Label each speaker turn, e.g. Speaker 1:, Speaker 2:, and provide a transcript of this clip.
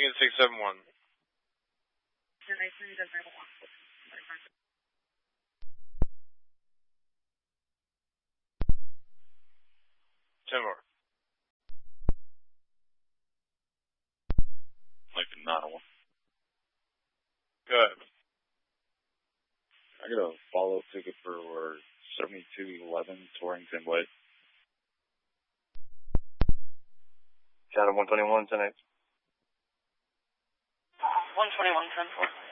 Speaker 1: Michigan 671. 10 more.
Speaker 2: Like the 901.
Speaker 1: Go ahead.
Speaker 2: I got a follow-up ticket for 7211 Torrington Way.
Speaker 3: Shadow 121, 10-8.
Speaker 4: 121, 10-4.